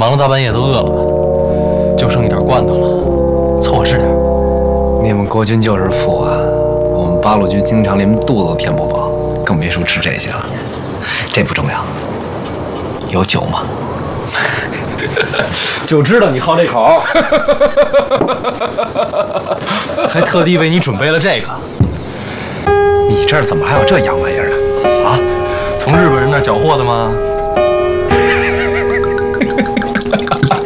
忙了大半夜都饿了，就剩一点罐头了，凑合吃点。 你们国军就是富啊，我们八路军经常连肚子都填不饱，更别说吃这些了。这不重要，有酒吗？ 就知道你好这口，还特地为你准备了这个。 你这儿怎么还有这洋玩意儿呢？ 啊，从日本人那儿缴获的吗？